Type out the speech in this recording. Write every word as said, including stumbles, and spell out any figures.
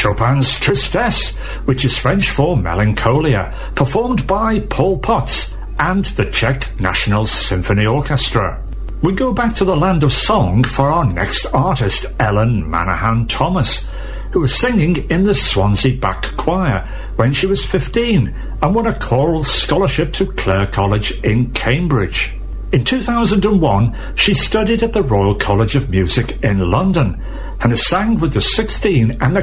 Chopin's Tristesse, which is French for melancholia, performed by Paul Potts and the Czech National Symphony Orchestra. We go back to the land of song for our next artist, Ellen Manahan Thomas, who was singing in the Swansea Back Choir when she was fifteen and won a choral scholarship to Clare College in Cambridge. In two thousand one, she studied at the Royal College of Music in London and has sang with the sixteen and the